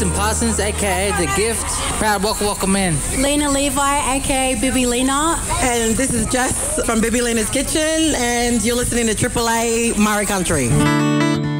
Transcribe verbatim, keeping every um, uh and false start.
Justin Parsons, a k a. The Gift. Proud welcome, welcome in. Lena Levi, a k a. Bibi Lena. And this is Jess from Bibi Lena's Kitchen, and you're listening to Triple A Murray Country.